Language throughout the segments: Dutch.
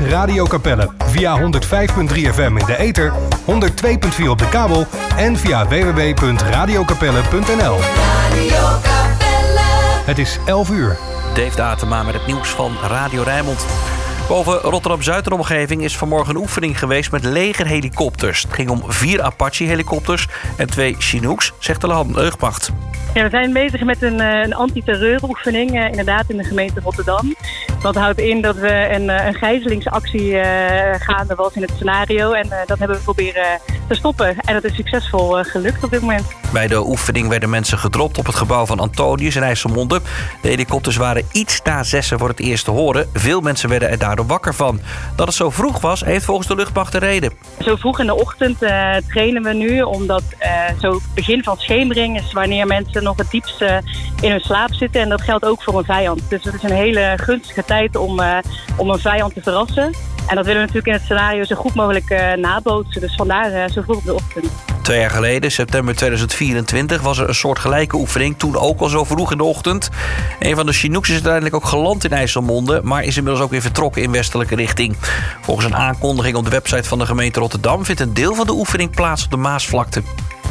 Radio Capelle. Via 105.3 FM in de ether, 102.4 op de kabel en via www.radiocapelle.nl. Het is 11 uur. Dave Datema met het nieuws van Radio Rijnmond. Boven Rotterdam-Zuid en omgeving is vanmorgen een oefening geweest met legerhelikopters. Het ging om 4 Apache-helikopters en 2 Chinooks, zegt de luchtmacht. Ja, we zijn bezig met een antiterreuroefening, inderdaad in de gemeente Rotterdam. Dat houdt in dat we een gijzelingsactie gaande was in het scenario. En dat hebben we proberen te stoppen. En dat is succesvol gelukt op dit moment. Bij de oefening werden mensen gedropt op het gebouw van Antonius in IJsselmonde. De helikopters waren iets na 6 voor het eerst te horen. Veel mensen werden er daardoor wakker van. Dat het zo vroeg was, heeft volgens de luchtmacht een reden. Zo vroeg in de ochtend trainen we nu, omdat zo begin van schemering is wanneer mensen nog het diepst in hun slaap zitten. En dat geldt ook voor een vijand. Dus het is een hele gunstige tijd om een vijand te verrassen. En dat willen we natuurlijk in het scenario zo goed mogelijk nabootsen. Dus vandaar zo vroeg op de ochtend. 2 jaar geleden, september 2024, was er een soortgelijke oefening. Toen ook al zo vroeg in de ochtend. Een van de Chinooks is uiteindelijk ook geland in IJsselmonde, maar is inmiddels ook weer vertrokken in westelijke richting. Volgens een aankondiging op de website van de gemeente Rotterdam vindt een deel van de oefening plaats op de Maasvlakte.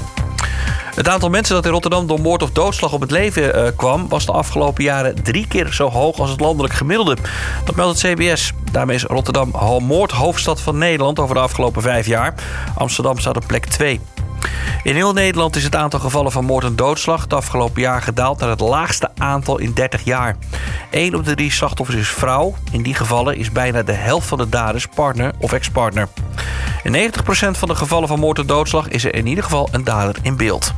Het aantal mensen dat in Rotterdam door moord of doodslag op het leven kwam, was de afgelopen jaren 3 keer zo hoog als het landelijk gemiddelde. Dat meldt het CBS. Daarmee is Rotterdam moordhoofdstad van Nederland over de afgelopen 5 jaar. Amsterdam staat op plek 2. In heel Nederland is het aantal gevallen van moord en doodslag het afgelopen jaar gedaald naar het laagste aantal in 30 jaar. 1 op de 3 slachtoffers is vrouw. In die gevallen is bijna de helft van de daders partner of ex-partner. In 90% van de gevallen van moord en doodslag is er in ieder geval een dader in beeld.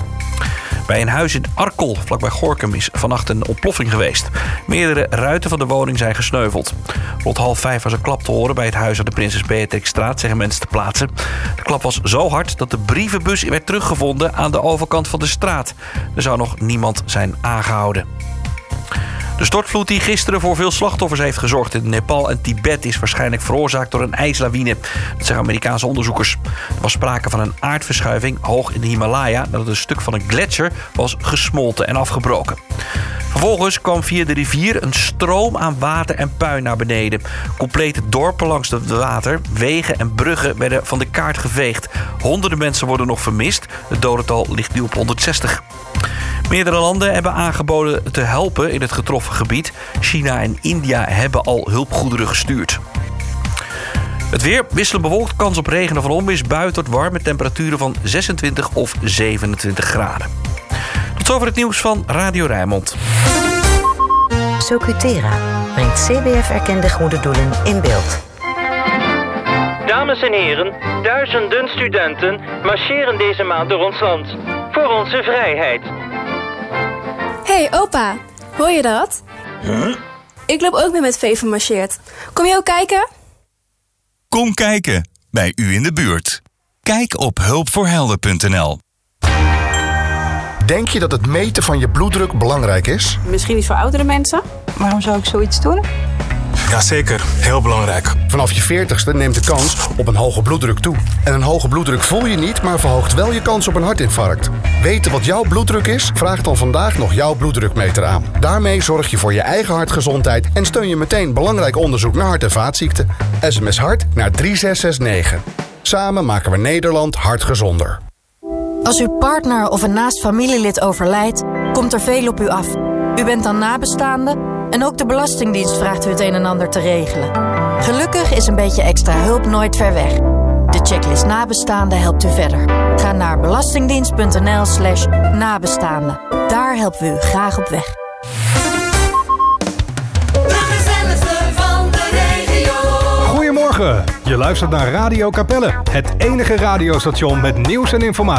Bij een huis in Arkel, vlakbij Gorinchem, is vannacht een ontploffing geweest. Meerdere ruiten van de woning zijn gesneuveld. Rond 4:30 was een klap te horen bij het huis aan de Prinses Beatrixstraat, zeggen mensen te plaatsen. De klap was zo hard dat de brievenbus werd teruggevonden aan de overkant van de straat. Er zou nog niemand zijn aangehouden. De stortvloed die gisteren voor veel slachtoffers heeft gezorgd in Nepal en Tibet is waarschijnlijk veroorzaakt door een ijslawine. Dat zeggen Amerikaanse onderzoekers. Er was sprake van een aardverschuiving hoog in de Himalaya nadat een stuk van een gletsjer was gesmolten en afgebroken. Vervolgens kwam via de rivier een stroom aan water en puin naar beneden. Complete dorpen langs het water, wegen en bruggen werden van de kaart geveegd. Honderden mensen worden nog vermist. Het dodental ligt nu op 160. Meerdere landen hebben aangeboden te helpen in het getroffen gebied. China en India hebben al hulpgoederen gestuurd. Het weer wisselend bewolkt, kans op regen of onweer, buien tot warm met temperaturen van 26 of 27 graden. Tot zover het nieuws van Radio Rijnmond. Socutera brengt CBF-erkende goede doelen in beeld. Dames en heren, duizenden studenten marcheren deze maand door ons land. Voor onze vrijheid. Hey opa, hoor je dat? Huh? Ik loop ook mee met Veven marcheert. Kom je ook kijken? Kom kijken, bij u in de buurt. Kijk op hulpvoorhelden.nl. Denk je dat het meten van je bloeddruk belangrijk is? Misschien niet voor oudere mensen. Waarom zou ik zoiets doen? Jazeker, heel belangrijk. Vanaf je 40ste neemt de kans op een hoge bloeddruk toe. En een hoge bloeddruk voel je niet, maar verhoogt wel je kans op een hartinfarct. Weten wat jouw bloeddruk is? Vraag dan vandaag nog jouw bloeddrukmeter aan. Daarmee zorg je voor je eigen hartgezondheid en steun je meteen belangrijk onderzoek naar hart- en vaatziekten. SMS hart naar 3669. Samen maken we Nederland hartgezonder. Als uw partner of een naast familielid overlijdt, komt er veel op u af. U bent dan nabestaande en ook de Belastingdienst vraagt u het een en ander te regelen. Gelukkig is een beetje extra hulp nooit ver weg. De checklist nabestaande helpt u verder. Ga naar belastingdienst.nl/nabestaande. Daar helpen we u graag op weg. Goedemorgen, je luistert naar Radio Capelle. Het enige radiostation met nieuws en informatie